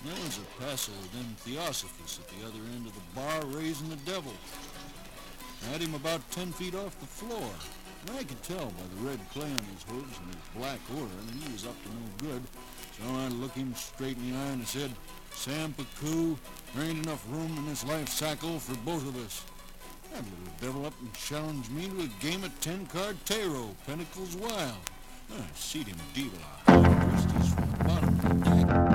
There was a passel of them Theosophus at the other end of the bar raising the devil. I had him about 10 feet off the floor, and I could tell by the red clay on his hooves and his black aura that he was up to no good. So I looked him straight in the eye and I said, "Sam Pacou, there ain't enough room in this life cycle for both of us." That little devil up and challenged me to a game of 10-card tarot, Pentacles Wild. I seed him deal a high priestess from the bottom of the deck.